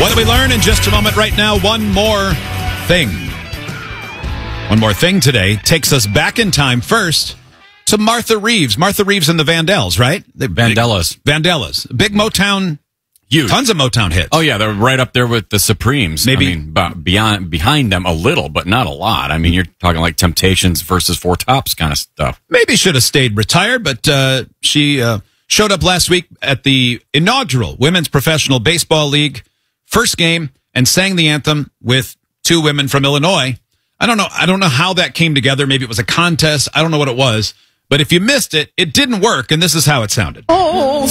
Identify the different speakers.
Speaker 1: What do we learn in just a moment? Right now, one more thing. One more thing today takes us back in time first to Martha Reeves. Martha Reeves and the Vandellas, right? Vandellas. Big Motown.
Speaker 2: Huge.
Speaker 1: Tons of Motown hits.
Speaker 2: Oh, yeah, they're right up there with the Supremes.
Speaker 1: Maybe.
Speaker 2: I mean, behind them a little, but not a lot. I mean, you're talking like Temptations versus Four Tops kind of stuff.
Speaker 1: Maybe should have stayed retired, but she showed up last week at the inaugural Women's Professional Baseball League first game and sang the anthem with two women from Illinois. I don't know how that came together. Maybe it was a contest. I don't know what it was. But if you missed it, it didn't work, and this is how it sounded.
Speaker 3: Oh,